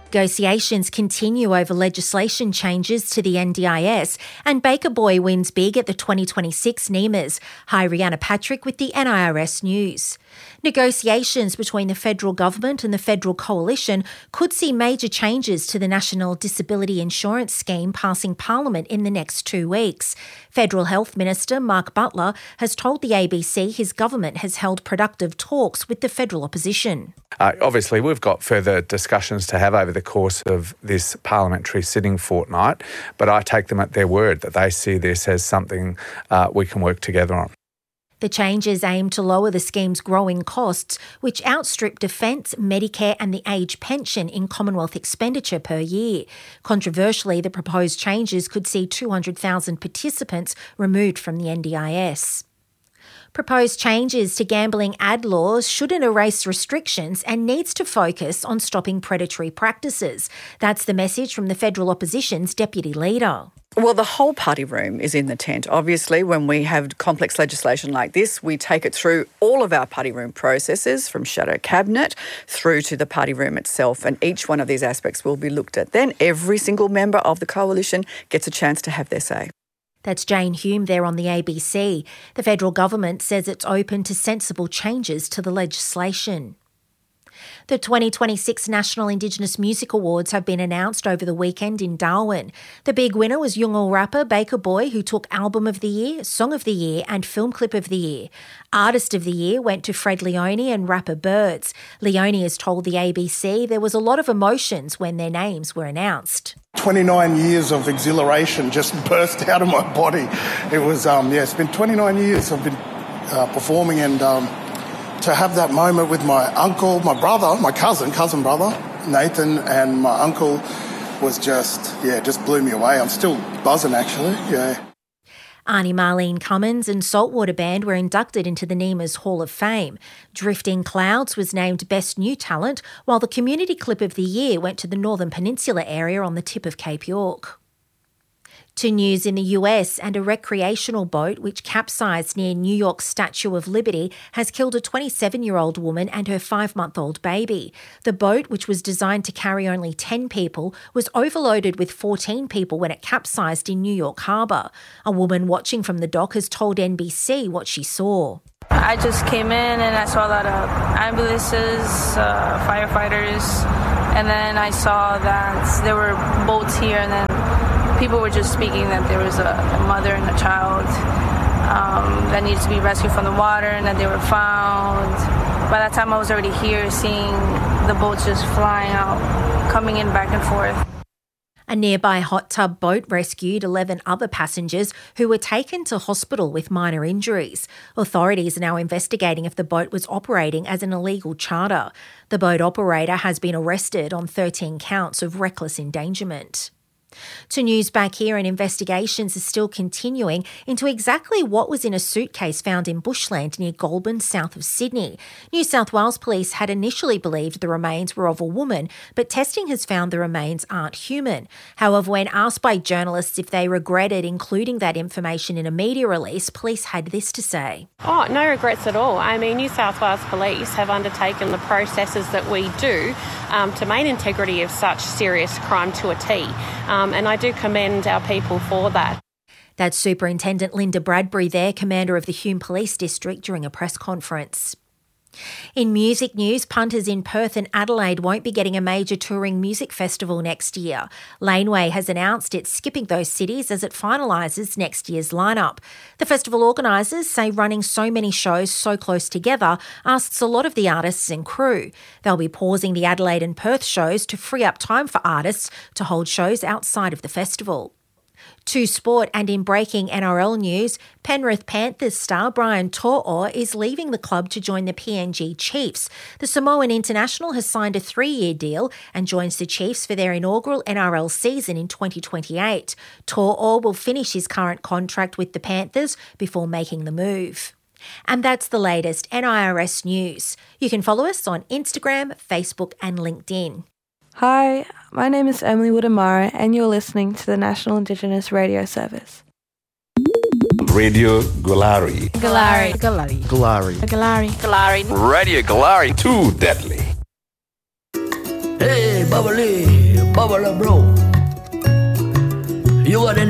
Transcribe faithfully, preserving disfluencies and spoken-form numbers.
Negotiations continue over legislation changes to the N D I S, and Baker Boy wins big at the twenty twenty-six NEMAs. Hi, Rihanna Patrick with the N I R S News. Negotiations between the federal government and the federal coalition could see major changes to the National Disability Insurance Scheme passing Parliament in the next two weeks. Federal Health Minister Mark Butler has told the A B C his government has held productive talks with the federal opposition. Uh, obviously, we've got further discussions to have over the course of this parliamentary sitting fortnight, but I take them at their word that they see this as something uh, we can work together on. The changes aim to lower the scheme's growing costs, which outstrip defence, Medicare and the age pension in Commonwealth expenditure per year. Controversially, the proposed changes could see two hundred thousand participants removed from the N D I S. Proposed changes to gambling ad laws shouldn't erase restrictions and needs to focus on stopping predatory practices. That's the message from the federal opposition's deputy leader. Well, the whole party room is in the tent. Obviously, when we have complex legislation like this, we take it through all of our party room processes, from shadow cabinet through to the party room itself, and each one of these aspects will be looked at. Then every single member of the coalition gets a chance to have their say. That's Jane Hume there on the A B C. The federal government says it's open to sensible changes to the legislation. The twenty twenty-six National Indigenous Music Awards have been announced over the weekend in Darwin. The big winner was Yolngu rapper Baker Boy, who took Album of the Year, Song of the Year and Film Clip of the Year. Artist of the Year went to Fred Leone and rapper Birds. Leone has told the A B C there was a lot of emotions when their names were announced. twenty-nine years of exhilaration just burst out of my body. It was, um, yeah, it's been twenty-nine years I've been uh, performing, and um, to have that moment with my uncle, my brother, my cousin, cousin brother, Nathan, and my uncle was just, yeah, just blew me away. I'm still buzzing, actually, yeah. Arnie Marlene Cummins and Saltwater Band were inducted into the NEMAs Hall of Fame. Drifting Clouds was named Best New Talent, while the Community Clip of the Year went to the Northern Peninsula area on the tip of Cape York. To news in the U S, and a recreational boat which capsized near New York's Statue of Liberty has killed a twenty-seven-year-old woman and her five-month-old baby. The boat, which was designed to carry only ten people, was overloaded with fourteen people when it capsized in New York Harbour. A woman watching from the dock has told N B C what she saw. I just came in and I saw a lot of ambulances, uh, firefighters, and then I saw that there were boats here, and then people were just speaking that there was a, a mother and a child um, that needed to be rescued from the water and that they were found. By that time I was already here, seeing the boats just flying out, coming in back and forth. A nearby hot tub boat rescued eleven other passengers who were taken to hospital with minor injuries. Authorities are now investigating if the boat was operating as an illegal charter. The boat operator has been arrested on thirteen counts of reckless endangerment. To news back here, and investigations are still continuing into exactly what was in a suitcase found in bushland near Goulburn, south of Sydney. New South Wales Police had initially believed the remains were of a woman, but testing has found the remains aren't human. However, when asked by journalists if they regretted including that information in a media release, police had this to say. Oh, no regrets at all. I mean, New South Wales Police have undertaken the processes that we do um, to maintain integrity of such serious crime to a T. Um, and I do commend our people for that. That's Superintendent Linda Bradbury there, Commander of the Hume Police District, during a press conference. In music news, punters in Perth and Adelaide won't be getting a major touring music festival next year. Laneway has announced it's skipping those cities as it finalises next year's lineup. The festival organisers say running so many shows so close together asks a lot of the artists and crew. They'll be pausing the Adelaide and Perth shows to free up time for artists to hold shows outside of the festival. To sport, and in breaking N R L news, Penrith Panthers star Brian To'o is leaving the club to join the P N G Chiefs. The Samoan international has signed a three-year deal and joins the Chiefs for their inaugural N R L season in twenty twenty-eight. To'o will finish his current contract with the Panthers before making the move. And that's the latest N I R S news. You can follow us on Instagram, Facebook and LinkedIn. Hi, my name is Emily Woodamara and you're listening to the National Indigenous Radio Service. Radio Galari. Galari. Galari. Galari. Galari. Galari. Radio Galari. Too deadly. Hey, bubbly, bubbly bro. You got any